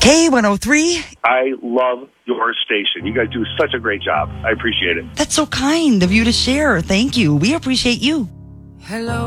K103. I love your station. You guys do such a great job. I appreciate it. That's so kind of you to share. Thank you. We appreciate you. Hello.